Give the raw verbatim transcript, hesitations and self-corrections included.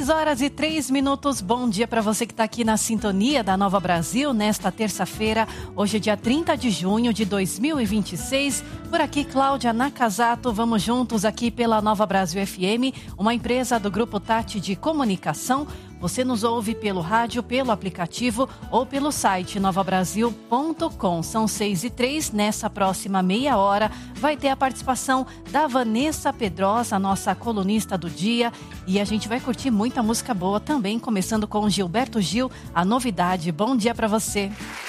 seis horas e três minutos, bom dia para você que está aqui na sintonia da Nova Brasil nesta terça-feira, hoje é dia trinta de junho de dois mil e vinte e seis. Por aqui, Cláudia Nakazato, vamos juntos aqui pela Nova Brasil F M, uma empresa do Grupo Tati de Comunicação. Você nos ouve pelo rádio, pelo aplicativo ou pelo site nova brasil ponto com. São seis e três, nessa próxima meia hora vai ter a participação da Vanessa Pedrosa, nossa colunista do dia. E a gente vai curtir muita música boa também, começando com Gilberto Gil, a novidade. Bom dia para você.